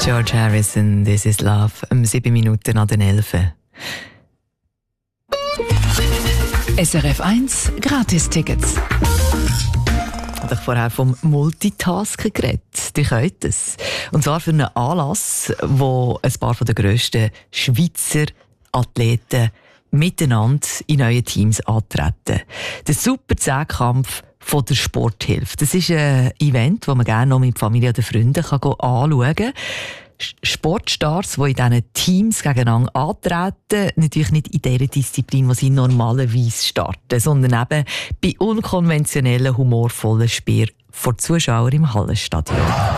George Harrison, This is Love, 7 Minuten an den 11. SRF 1 Gratis-Tickets. Ich habe vorher vom Multitasken geredet. Die könnt es. Und zwar für einen Anlass, wo ein paar der grössten Schweizer Athleten miteinander in neuen Teams antreten. Der Super 10-Kampf von der Sporthilfe. Das ist ein Event, das man gerne noch mit Familie oder Freunden anschauen kann. Sportstars, die in diesen Teams gegeneinander antreten, natürlich nicht in der Disziplin, die sie normalerweise starten, sondern eben bei unkonventionellen, humorvollen Spielen vor Zuschauern im Hallenstadion.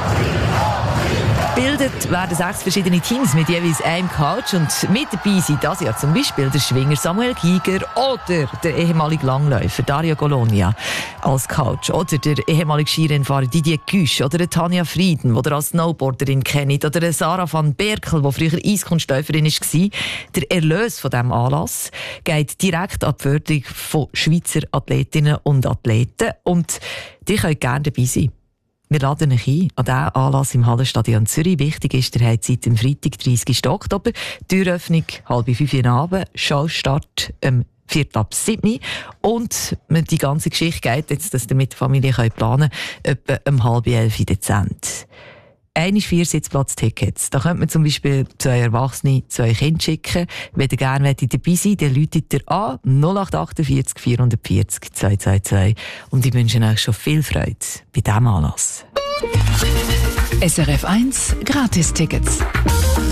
Gebildet werden 6 verschiedene Teams mit jeweils einem Coach und mit dabei sind das Jahr zum Beispiel der Schwinger Samuel Giger oder der ehemalige Langläufer Dario Golonia als Coach oder der ehemalige Skirennfahrer Didier Güsch oder der Tanja Frieden, die ihr als Snowboarderin kennt, oder der Sarah van Berkel, die früher Eiskunstläuferin war. Der Erlös von diesem Anlass geht direkt an die Förderung von Schweizer Athletinnen und Athleten und die können gerne dabei sein. Wir laden euch ein an diesen Anlass im Hallenstadion Zürich. Wichtig ist, ihr habt seit dem Freitag, 30. Oktober, Türöffnung 4:30 Uhr Abend, Showstart 4:07 und die ganze Geschichte geht jetzt, dass ihr mit der Familie planen könnt, etwa 10:30 Dezent. 4 Sitzplatztickets. Da könnt man zum Beispiel 2 Erwachsene, 2 Kinder schicken. Wenn ihr gerne dabei seid, dann ruft ihr an 0848 440 222. Und ich wünsche euch schon viel Freude bei diesem Anlass. SRF 1 Gratis-Tickets.